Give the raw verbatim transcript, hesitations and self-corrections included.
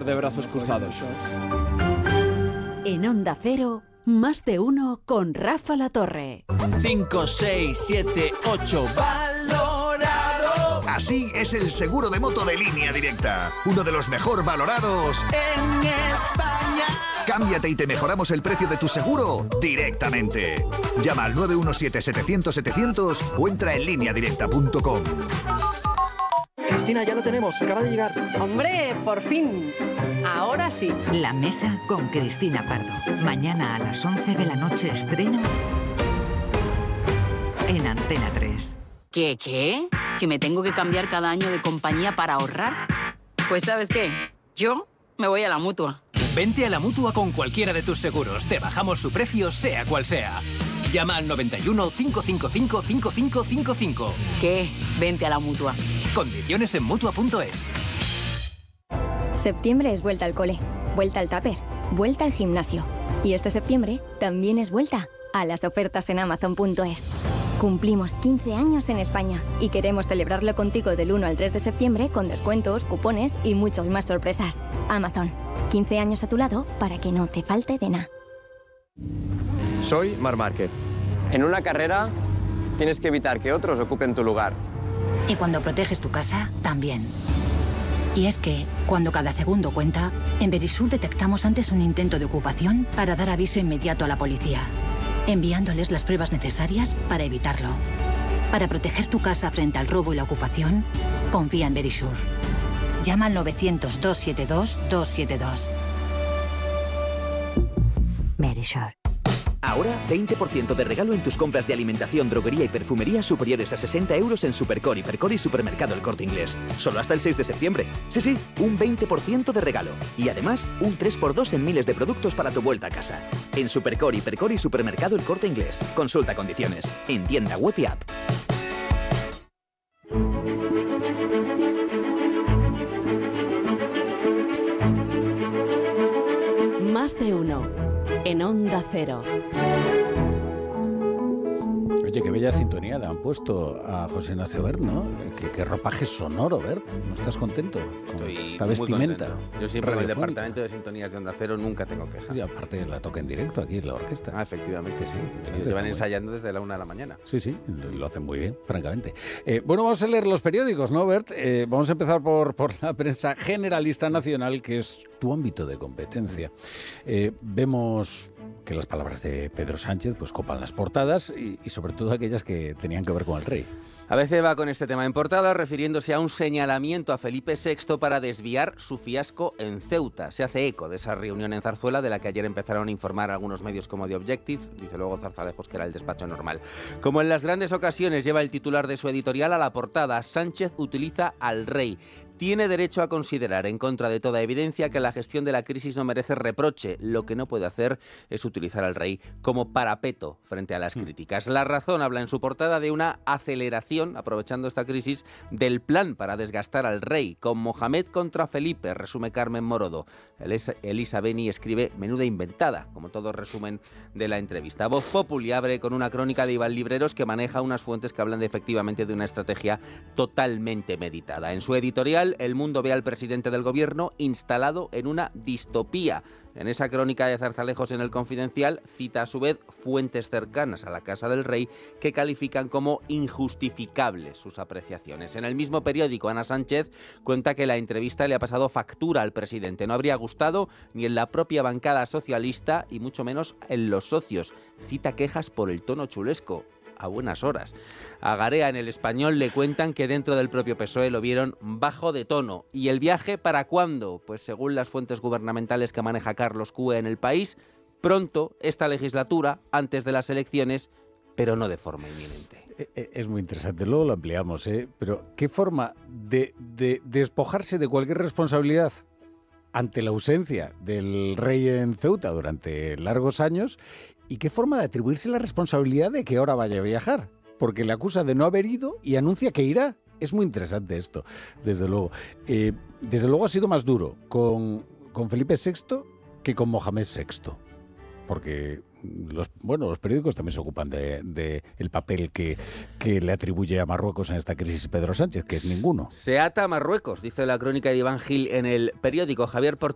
de brazos cruzados. En Onda Cero, más de uno con Rafa La Torre. cinco, seis, siete, ocho, valorado. Así es el seguro de moto de Línea Directa. Uno de los mejor valorados en España. Cámbiate y te mejoramos el precio de tu seguro directamente. Llama al nueve uno siete, setecientos, setecientos o entra en línea directa punto com. Cristina, ya lo tenemos, acaba de llegar. ¡Hombre, por fin! Ahora sí. La Mesa con Cristina Pardo. Mañana a las once de la noche estreno en Antena tres. ¿Qué, qué? ¿Que me tengo que cambiar cada año de compañía para ahorrar? Pues ¿sabes qué? Yo me voy a la Mutua. Vente a la Mutua con cualquiera de tus seguros. Te bajamos su precio, sea cual sea. Llama al noventa y uno, cinco cinco cinco, cinco cinco cinco cinco. ¿Qué? Vente a la Mutua. Condiciones en Mutua punto es. Septiembre es vuelta al cole, vuelta al tupper, vuelta al gimnasio. Y este septiembre también es vuelta a las ofertas en Amazon punto es. Cumplimos quince años en España y queremos celebrarlo contigo del uno al tres de septiembre con descuentos, cupones y muchas más sorpresas. Amazon, quince años a tu lado para que no te falte de nada. Soy Marc Márquez. En una carrera tienes que evitar que otros ocupen tu lugar. Y cuando proteges tu casa, también. Y es que, cuando cada segundo cuenta, en Verisur detectamos antes un intento de ocupación para dar aviso inmediato a la policía, enviándoles las pruebas necesarias para evitarlo. Para proteger tu casa frente al robo y la ocupación, confía en Verisur. Llama al novecientos, doscientos setenta y dos, doscientos setenta y dos. Verisur. Ahora, veinte por ciento de regalo en tus compras de alimentación, droguería y perfumería superiores a sesenta euros en Supercore, Hipercore y Supermercado El Corte Inglés. Solo hasta el seis de septiembre. Sí, sí, un veinte por ciento de regalo. Y además, un tres por dos en miles de productos para tu vuelta a casa. En Supercore, Hipercore y Supermercado El Corte Inglés. Consulta condiciones. En tienda web y app. Más de uno. En Onda Cero. Oye, qué bella sintonía le han puesto a José Ignacio Bert, ¿no? Qué, qué ropaje sonoro, Bert. ¿No estás contento con Estoy esta vestimenta? Muy Yo siempre con el departamento de sintonías de Onda Cero nunca tengo quejas. Sí, aparte la toca en directo aquí en la orquesta. Ah, efectivamente, sí. Efectivamente, van ensayando desde la una de la mañana. Sí, sí, lo hacen muy bien, francamente. Eh, bueno, vamos a leer los periódicos, ¿no, Bert? Eh, vamos a empezar por, por la prensa generalista nacional, que es tu ámbito de competencia. Eh, vemos que las palabras de Pedro Sánchez pues copan las portadas y, y sobre todo aquellas que tenían que ver con el rey. A veces va con este tema en portada, refiriéndose a un señalamiento a Felipe sexto para desviar su fiasco en Ceuta. Se hace eco de esa reunión en Zarzuela, de la que ayer empezaron a informar algunos medios como The Objective, dice luego Zarzalejos que era el despacho normal. Como en las grandes ocasiones lleva el titular de su editorial a la portada, Sánchez utiliza al rey. Tiene derecho a considerar, en contra de toda evidencia, que la gestión de la crisis no merece reproche. Lo que no puede hacer es utilizar al rey como parapeto frente a las críticas. La Razón habla en su portada de una aceleración, aprovechando esta crisis, del plan para desgastar al rey, con Mohamed contra Felipe, resume Carmen Morodo. Elisa Beni escribe menuda inventada, como todo resumen de la entrevista. Voz Populi abre con una crónica de Iván Libreros que maneja unas fuentes que hablan de, efectivamente de una estrategia totalmente meditada. En su editorial, El Mundo ve al presidente del gobierno instalado en una distopía. En esa crónica de Zarzalejos en El Confidencial cita a su vez fuentes cercanas a la Casa del Rey que califican como injustificables sus apreciaciones. En el mismo periódico, Ana Sánchez cuenta que la entrevista le ha pasado factura al presidente. No habría gustado ni en la propia bancada socialista y mucho menos en los socios. Cita quejas por el tono chulesco. A buenas horas. A Garea en El Español le cuentan que dentro del propio P S O E lo vieron bajo de tono. ¿Y el viaje para cuándo? Pues según las fuentes gubernamentales que maneja Carlos Cue en El País, pronto, esta legislatura, antes de las elecciones, pero no de forma inminente. Es muy interesante, luego lo ampliamos, ¿eh? Pero ¿qué forma de, de despojarse de cualquier responsabilidad ante la ausencia del rey en Ceuta durante largos años? ¿Y qué forma de atribuirse la responsabilidad de que ahora vaya a viajar? Porque le acusa de no haber ido y anuncia que irá. Es muy interesante esto, desde luego. Eh, desde luego ha sido más duro con, con Felipe sexto que con Mohamed sexto. Porque los, bueno, los periódicos también se ocupan de, de el papel que, que le atribuye a Marruecos en esta crisis Pedro Sánchez, que es ninguno. Se ata a Marruecos, dice la crónica de Iván Gil en El Periódico. Javier Portillo